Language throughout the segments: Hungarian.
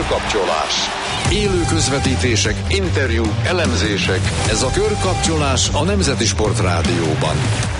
Körkapcsolás. Élő közvetítések, interjúk, elemzések. Ez a Körkapcsolás a Nemzeti Sport Rádióban.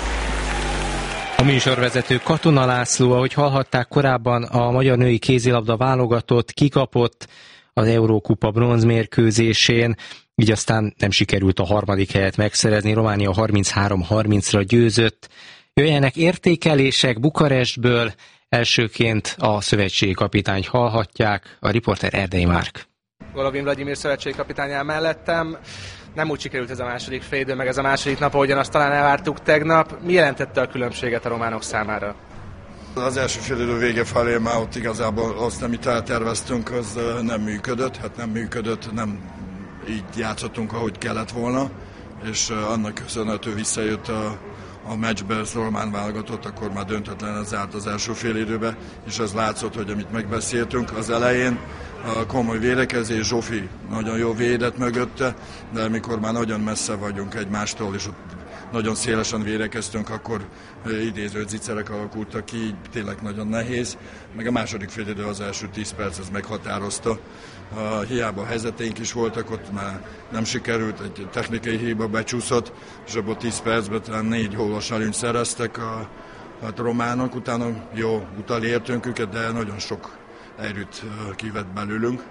A műsorvezető Katona László, ahogy hallhatták korábban, a magyar női kézilabda válogatott kikapott az Eurókupa bronzmérkőzésén, így aztán nem sikerült a harmadik helyet megszerezni. Románia 33-30-ra győzött. Jöjjenek értékelések Bukarestből. Elsőként a szövetségi kapitányt hallhatják, a riporter Erdei Márk. Golovin Vladimir szövetségi kapitányán mellettem. Nem úgy sikerült ez a második félidő, meg ez a második nap, ahogyan azt talán elvártuk tegnap. Mi jelentette a különbséget a románok számára? Az első félidő vége felé már ott igazából azt, amit elterveztünk, az nem működött. Nem így játszottunk, ahogy kellett volna, és annak köszönhető visszajött a meccsbe, az román válogatott, akkor már döntetlen zárt az első félidőbe, és az látszott, hogy amit megbeszéltünk az elején, a komoly védekezés, Zsófi nagyon jó védett mögötte, de amikor már nagyon messze vagyunk egymástól, és ott nagyon szélesen védekeztünk, akkor idéző zicserek alakultak ki, így tényleg nagyon nehéz. Meg a második félidő, az első 10 perc, ez meghatározta. Hiába helyzeteink is voltak, ott már nem sikerült, egy technikai hiba becsúszott, és abban 10 percben talán 4 gólos előnyt szereztek a románok, utána jó utolértünk őket, de nagyon sok erőt kivett belőlünk,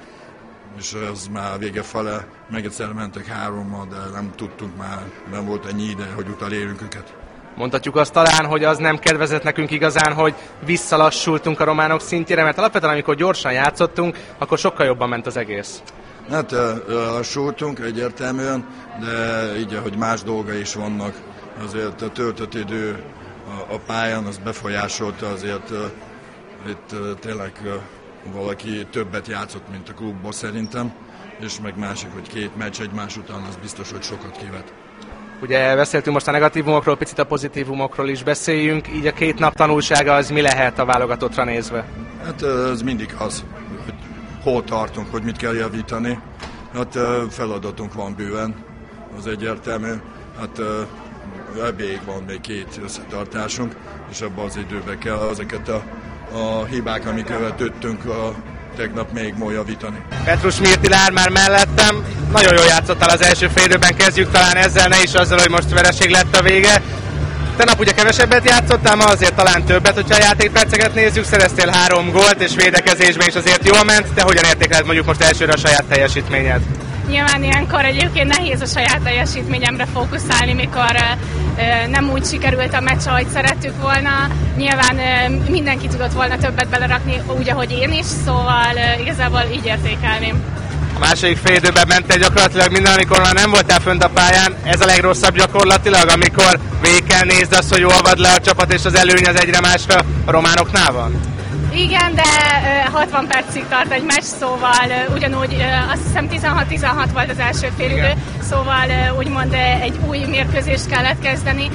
és az már vége fele, meg egyszer mentek 3-mal, de nem tudtunk már, nem volt ennyi ide, hogy utolérjünk őket. Mondhatjuk azt talán, hogy az nem kedvezett nekünk igazán, hogy visszalassultunk a románok szintjére, mert alapvetően amikor gyorsan játszottunk, akkor sokkal jobban ment az egész. Hát lassultunk egyértelműen, de így, hogy más dolga is vannak, azért a töltött idő a pályán, az befolyásolta, azért itt tényleg valaki többet játszott, mint a klubban szerintem, és meg másik, hogy 2 meccs egymás után, az biztos, hogy sokat kivet. Ugye beszéltünk most a negatívumokról, picit a pozitívumokról is beszéljünk, így a 2 nap tanulsága az mi lehet a válogatottra nézve? Hát ez mindig az, hogy hol tartunk, hogy mit kell javítani. Hát feladatunk van bőven, az egyértelmű. Hát ebbéig van még 2 összetartásunk, és abban az időben kell ezeket a hibák, amiket tettünk tegnap még ma javítani. Petrus Mirtilár már mellettem, nagyon jól játszottál az első félidőben, kezdjük talán ezzel, ne is azzal, hogy most vereség lett a vége. Tegnap ugye kevesebbet játszottál, ma azért talán többet, hogyha a játékperceket nézzük, szereztél 3 gólt, és védekezésben is azért jól ment, de hogyan értékeled mondjuk most elsőre a saját teljesítményed? Nyilván ilyenkor egyébként nehéz a saját teljesítményemre fókuszálni, mikor nem úgy sikerült a meccs, ahogy szerettük volna. Nyilván mindenki tudott volna többet belerakni, úgy, ahogy én is, szóval igazából így értékelném. A második félidőben mentél gyakorlatilag minden, amikor már nem voltál fönt a pályán. Ez a legrosszabb gyakorlatilag, amikor végig kell nézd azt, hogy olvad le a csapat, és az előny az egyre másra a románoknál van? Igen, de 60 percig tart egy meccs, szóval ugyanúgy azt hiszem 16-16 volt az első félidő, szóval úgymond egy új mérkőzést kellett kezdeni,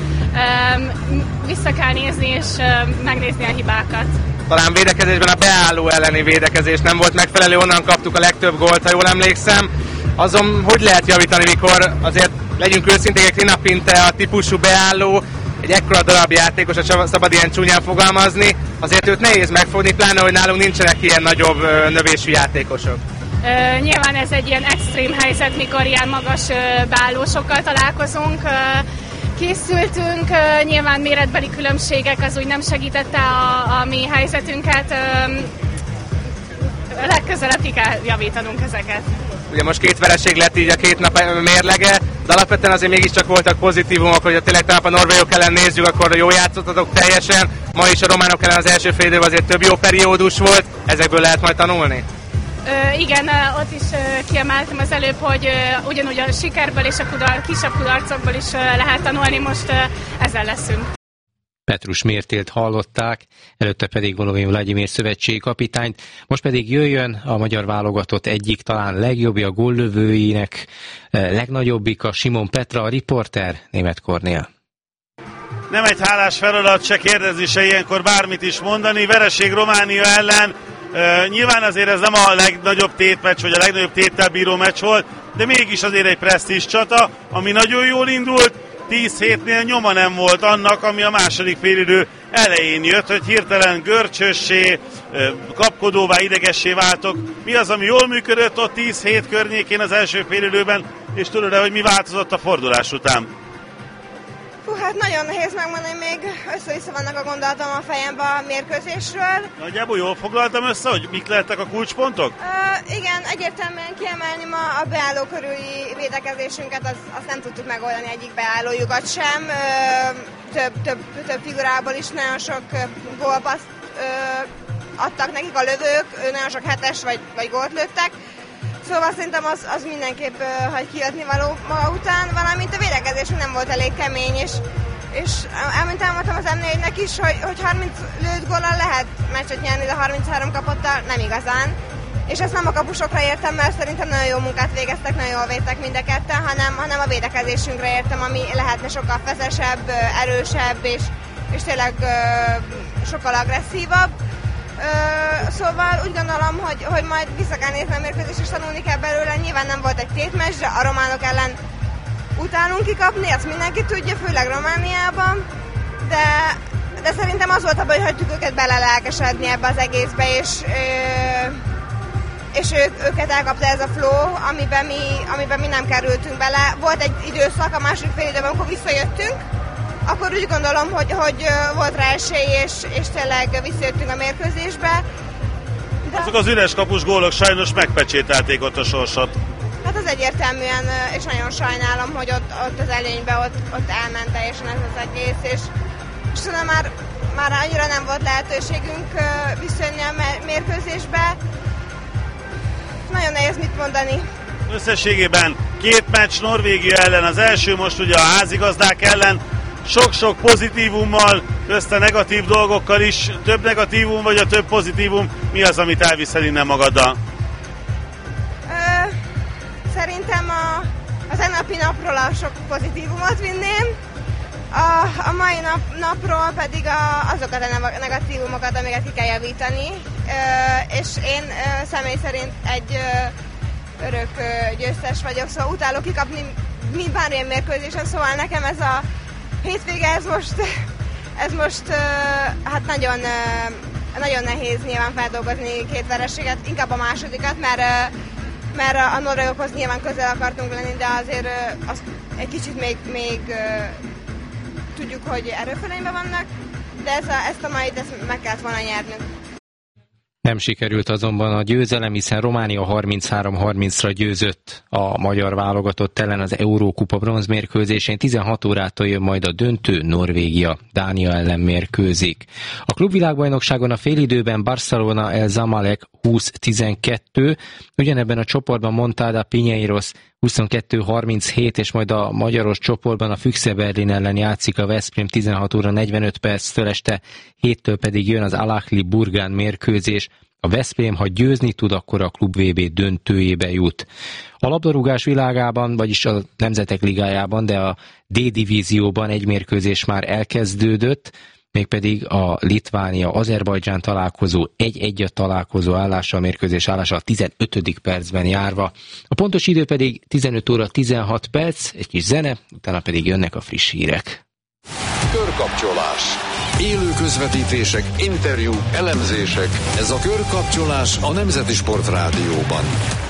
vissza kell nézni és megnézni a hibákat. Talán védekezésben a beálló elleni védekezés nem volt megfelelő, onnan kaptuk a legtöbb gólt, ha jól emlékszem. Azon hogy lehet javítani, mikor azért legyünk őszinték, Rina Pinte a típusú beálló, egy ekkora darab játékos, a szabad ilyen csúnyán fogalmazni, azért őt nehéz megfogni, pláne, hogy nálunk nincsenek ilyen nagyobb növésű játékosok. Nyilván ez egy ilyen extrém helyzet, mikor ilyen magas beállósokkal találkozunk. Készültünk, nyilván méretbeli különbségek az úgy nem segítette a mi helyzetünket. Legközelebb ki kell javítanunk ezeket. Ugye most 2 vereség lett így a 2 nap mérlege, de alapvetően azért mégiscsak voltak pozitívumok, hogy tényleg talán a norvégok ellen nézzük, akkor jól játszottatok teljesen. Ma is a románok ellen az első félidőben azért több jó periódus volt, ezekből lehet majd tanulni? Igen, ott is kiemeltem az előbb, hogy ugyanúgy a sikerből és a kisebb kudarcokból is lehet tanulni, most ezzel leszünk. Petrus Mirtilt hallották, előtte pedig Golovin Vladimir szövetségi kapitányt, most pedig jöjjön a magyar válogatott egyik talán legjobbja góllövőinek, legnagyobbika Simon Petra, a riporter Németh Kornél. Nem egy hálás feladat se kérdezni, se ilyenkor bármit is mondani, vereség Románia ellen. Nyilván azért ez nem a legnagyobb tétmeccs, vagy a legnagyobb téttel bíró meccs volt, de mégis azért egy presztízs csata, ami nagyon jól indult. 10 hétnél nyoma nem volt annak, ami a második félidő elején jött, hogy hirtelen görcsössé, kapkodóvá, idegessé váltok. Mi az, ami jól működött ott 10-7 környékén az első félidőben, és tudod-e, hogy mi változott a fordulás után? Hát nagyon nehéz megmondani, még össze-vissza vannak a gondolatom a fejemben a mérkőzésről. Nagyjából jól foglaltam össze, hogy mik lehettek a kulcspontok? Igen, egyértelműen kiemelni ma a beálló körüli védekezésünket, azt nem tudtuk megoldani egyik beállójukat sem. Több figurából is nagyon sok gólpaszt adtak nekik a lövők, nagyon sok hetes vagy gólt lőttek. Szóval szerintem az mindenképp hagy kijönni való maga után, valamint a védekezésünk nem volt elég kemény, és elmint elmondtam az M4-nek is, hogy 30 lőtt góllal lehet meccset nyerni, de 33 kapottal nem igazán. És ezt nem a kapusokra értem, mert szerintem nagyon jó munkát végeztek, nagyon jól védtek mind a ketten, hanem a védekezésünkre értem, ami lehetne sokkal feszesebb, erősebb, és tényleg sokkal agresszívabb. Szóval úgy gondolom, hogy majd vissza kell nézni a mérkőzést, és tanulni kell belőle. Nyilván nem volt egy tétmeccs, de a románok ellen utálunk kikapni, ezt mindenki tudja, főleg Romániában. De szerintem az volt a baj, hogy hagytuk őket belelelkesedni ebbe az egészbe, és őket elkapta ez a flow, amiben mi nem kerültünk bele. Volt egy időszak a második fél időben, amikor visszajöttünk, akkor úgy gondolom, hogy volt rá esély, és tényleg visszajöttünk a mérkőzésbe. De azok az üres kapus gólok sajnos megpecsételték ott a sorsot. Hát az egyértelműen, és nagyon sajnálom, hogy ott az előnyben ott elment teljesen ez az egész, és szerintem már annyira nem volt lehetőségünk visszajönni a mérkőzésbe. Nagyon nehéz mit mondani. Összességében 2 meccs Norvégia ellen, az első most ugye a házigazdák ellen, sok-sok pozitívummal, közte negatív dolgokkal is. Több negatívum vagy a több pozitívum, mi az, amit elviszel innen magaddal? Szerintem a tegnapi napról a sok pozitívumot vinném, a mai napról pedig azokat a negatívumokat, amiket ki kell javítani, és én személy szerint egy örök győztes vagyok, szóval utálok kikapni bármilyen mérkőzésen, szóval nekem ez a hétvége, ez most hát nagyon nehéz nyilván feldolgozni 2 vereséget, inkább a másodikat, mert a norvégokhoz nyilván közel akartunk lenni, de azért azt egy kicsit még tudjuk, hogy erőfölényben vannak, de ezt a mait meg kellett volna nyernünk. Nem sikerült azonban a győzelem, hiszen Románia 33-30-ra győzött a magyar válogatott ellen az Eurókupa bronzmérkőzésén. 16 órától jön majd a döntő, Norvégia Dánia ellen mérkőzik. A klubvilágbajnokságon a félidőben Barcelona El Zamalek 20-12, ugyanebben a csoportban Montada Pinheiros 22-37, és majd a magyaros csoportban a Füchse Berlin ellen játszik a Veszprém 16 óra 45 perctől, este 7-től pedig jön az Al-Ahli Burgán mérkőzés. A Veszprém, ha győzni tud, akkor a Klub VB döntőjébe jut. A labdarúgás világában, vagyis a Nemzetek Ligájában, de a D-divízióban egy mérkőzés már elkezdődött, mégpedig a Litvánia-Azerbajdzsán találkozó 1-1 találkozó állása, a mérkőzés állása a 15. percben járva. A pontos idő pedig 15 óra 16 perc, egy kis zene, utána pedig jönnek a friss hírek. Körkapcsolás. Élő közvetítések, interjú, elemzések. Ez a Körkapcsolás a Nemzeti Sport Rádióban.